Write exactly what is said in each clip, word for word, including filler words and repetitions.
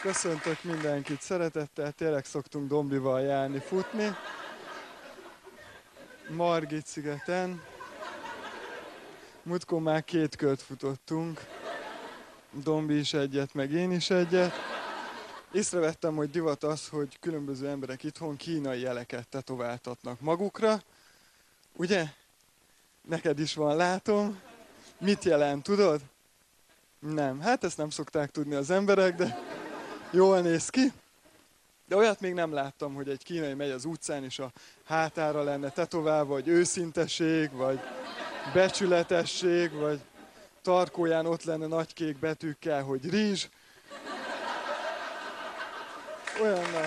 Köszöntök mindenkit szeretettel, tényleg szoktunk Dombival járni, futni. Margit szigeten. Múltkor már két kört futottunk. Dombi is egyet, meg én is egyet. Észrevettem, hogy divat az, hogy különböző emberek itthon kínai jeleket tetováltatnak magukra. Ugye? Neked is van, látom. Mit jelent, tudod? Nem. Hát ezt nem szokták tudni az emberek, de jól néz ki. De olyat még nem láttam, hogy egy kínai megy az utcán, és a hátára lenne tetoválva, vagy őszinteség, vagy becsületesség, vagy tarkóján ott lenne nagy kék betűkkel, hogy rizs. Olyannal.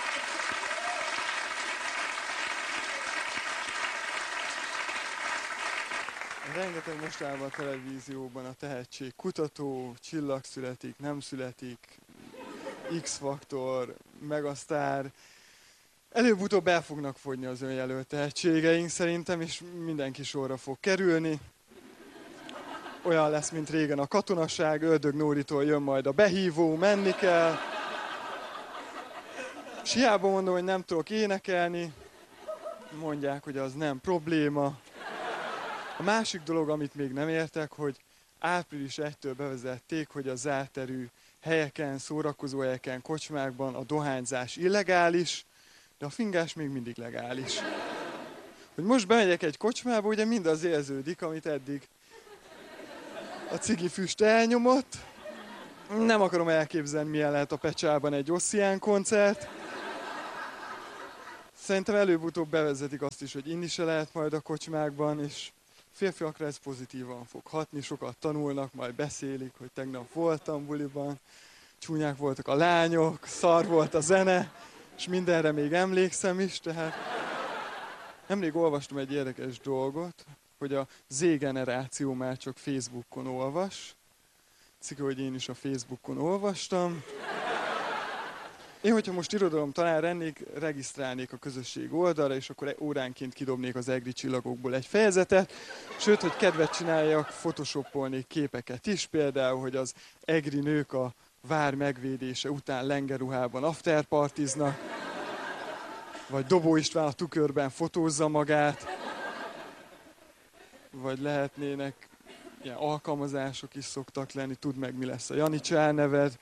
Rengeteg mostában a televízióban a tehetség kutató, csillag születik, nem születik, X-faktor, megasztár. Előbb-utóbb el fognak fogyni az önjelölt tehetségeink szerintem, és mindenki sorra fog kerülni. Olyan lesz, mint régen a katonaság, Ördög Nóritól jön majd a behívó, menni kell. És hiába mondom, hogy nem tudok énekelni, mondják, hogy az nem probléma. A másik dolog, amit még nem értek, hogy április elsejétől bevezették, hogy a zárterű helyeken, szórakozó helyeken, kocsmákban a dohányzás illegális, de a fingás még mindig legális. Hogy most bemegyek egy kocsmába, ugye mindaz érződik, amit eddig a cigi füst elnyomott. Nem akarom elképzelni, milyen lehet a Pecsában egy Ossian koncert. Szerintem előbb-utóbb bevezetik azt is, hogy inni se lehet majd a kocsmákban, és férfiakra ez pozitívan fog hatni, sokat tanulnak, majd beszélik, hogy tegnap voltam buliban, csúnyák voltak a lányok, szar volt a zene, és mindenre még emlékszem is, tehát nemrég olvastam egy érdekes dolgot, hogy a Z-generáció már csak Facebookon olvas. Ciki, hogy én is a Facebookon olvastam. Én, hogyha most irodalom talán lennék, regisztrálnék a közösség oldalra, és akkor óránként kidobnék az egri csillagokból egy fejezetet. Sőt, hogy kedvet csináljak, photoshopolnék képeket is, például, hogy az egri nők a vár megvédése után lengeruhában afterpartiznak, vagy Dobó István a tükörben fotózza magát, vagy lehetnének ilyen alkalmazások is szoktak lenni, tudd meg, mi lesz a Janicsár neved.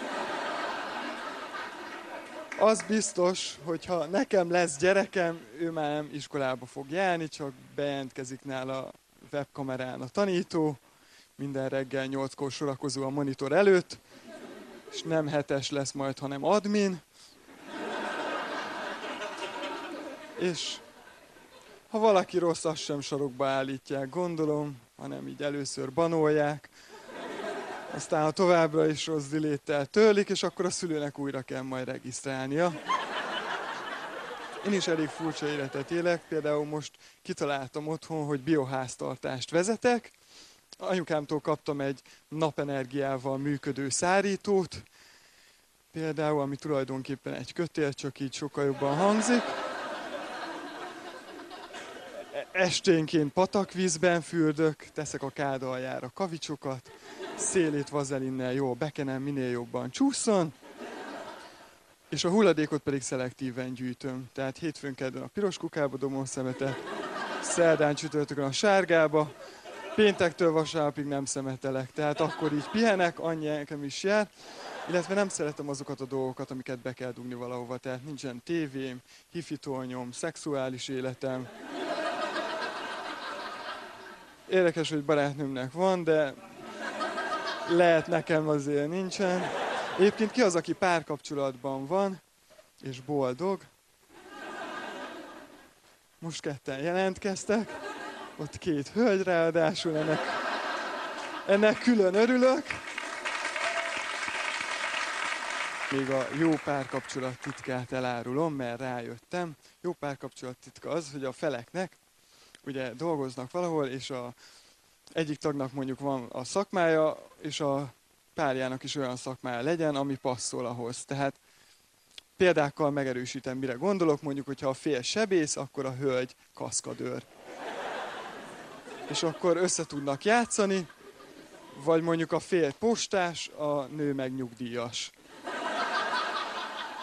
Az biztos, hogy ha nekem lesz gyerekem, ő már nem iskolába fog járni, csak bejelentkezik nála a webkamerán a tanító, minden reggel nyolckor sorakozó a monitor előtt, és nem hetes lesz majd, hanem admin. És ha valaki rossz, azt sem sarokba állítják, gondolom, hanem így először banolják. Aztán ha továbbra is rossz diléttel törlik, és akkor a szülőnek újra kell majd regisztrálnia. Én is elég furcsa életet élek, például most kitaláltam otthon, hogy bioháztartást vezetek. Anyukámtól kaptam egy napenergiával működő szárítót, például, ami tulajdonképpen egy kötél, csak így sokkal jobban hangzik. Esténként patakvízben fürdök, teszek a kád aljára kavicsokat, szélét vazelinnel jól bekenem, minél jobban csúszson, és a hulladékot pedig szelektíven gyűjtöm. Tehát hétfőn kedden a piros kukába dobom a szemetet, szerdán csütörtökön a sárgába, péntektől vasárnapig nem szemetelek, tehát akkor így pihenek, annyi nekem is jár, illetve nem szeretem azokat a dolgokat, amiket be kell dugni valahova, tehát nincsen tévém, hifitolnyom, szexuális életem. Érdekes, hogy barátnőmnek van, de lehet nekem azért nincsen. Egyébként ki az, aki párkapcsolatban van, és boldog? Most ketten jelentkeztek. Ott két hölgy ráadásul, ennek, ennek külön örülök. Még a jó párkapcsolat titkát elárulom, mert rájöttem. Jó párkapcsolat titka az, hogy a feleknek ugye dolgoznak valahol, és a egyik tagnak mondjuk van a szakmája, és a párjának is olyan szakmája legyen, ami passzol ahhoz. Tehát példákkal megerősítem, mire gondolok, mondjuk, hogyha a férj sebész, akkor a hölgy kaszkadőr. És akkor össze tudnak játszani, vagy mondjuk a férj postás, a nő meg nyugdíjas.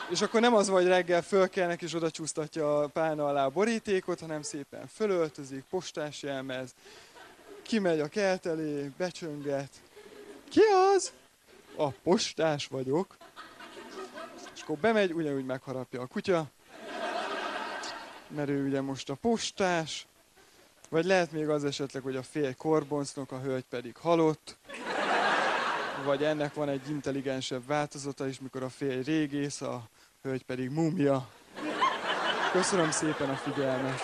És akkor nem az van, hogy reggel fölkelnek és oda csúsztatja a pálna alá a borítékot, hanem szépen fölöltözik, postás jelmez, kimegy a kert elé, becsönget. Ki az? A postás vagyok. És akkor bemegy, ugyanúgy megharapja a kutya, mert ő ugye most a postás. Vagy lehet még az esetleg, hogy a férj korboncnok, a hölgy pedig halott. Vagy ennek van egy intelligensebb változata is, mikor a férj régész, a hölgy pedig mumia. Köszönöm szépen a figyelmet!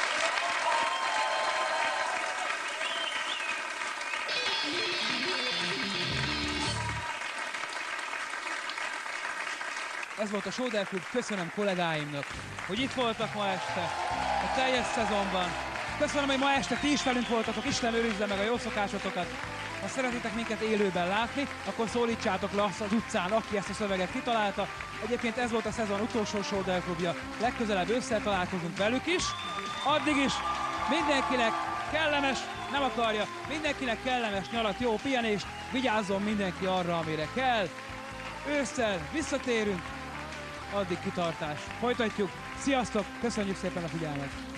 Ez volt a Sóder Klub, köszönöm kollégáimnak, hogy itt voltak ma este, a teljes szezonban. Köszönöm, hogy ma este ti is velünk voltatok, Isten őrizze meg a jó szokásotokat. Ha szeretitek minket élőben látni, akkor szólítsátok le azt az utcán, aki ezt a szöveget kitalálta. Egyébként ez volt a szezon utolsó Sóder Klubja, legközelebb ősszel találkozunk velük is. Addig is mindenkinek kellemes, nem akarja, mindenkinek kellemes nyarat, jó pihenést, vigyázzon mindenki arra, amire kell. Ősszel visszatérünk, addig kitartás. Folytatjuk. Sziasztok, köszönjük szépen a figyelmet!